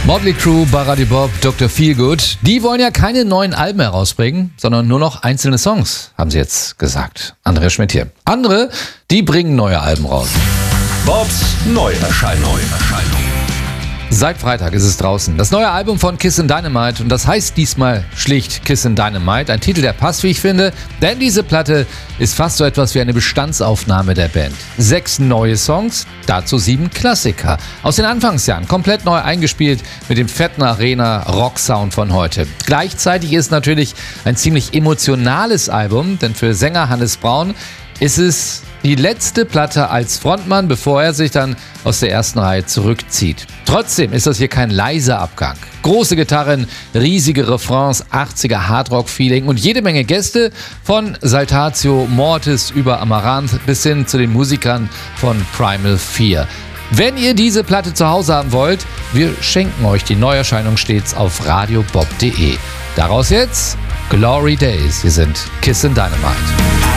Motley Crue, Baradi Bob, Dr. Feelgood, die wollen ja keine neuen Alben herausbringen, sondern nur noch einzelne Songs, haben sie jetzt gesagt. Andreas Schmidt hier. Andere, die bringen neue Alben raus. Bobs Neuerscheinung. Seit Freitag ist es draußen. Das neue Album von Kissin' Dynamite und das heißt diesmal schlicht Kissin' Dynamite. Ein Titel, der passt, wie ich finde, denn diese Platte ist fast so etwas wie eine Bestandsaufnahme der Band. 6 neue Songs, dazu 7 Klassiker. Aus den Anfangsjahren, komplett neu eingespielt mit dem fetten Arena-Rock-Sound von heute. Gleichzeitig ist natürlich ein ziemlich emotionales Album, denn für Sänger Hannes Braun ist es die letzte Platte als Frontmann, bevor er sich dann aus der ersten Reihe zurückzieht. Trotzdem ist das hier kein leiser Abgang. Große Gitarren, riesige Refrains, 80er Hardrock-Feeling und jede Menge Gäste von Saltatio Mortis über Amaranth bis hin zu den Musikern von Primal Fear. Wenn ihr diese Platte zu Hause haben wollt, wir schenken euch die Neuerscheinung stets auf radiobob.de. Daraus jetzt Glory Days. Wir sind Kissin' Dynamite.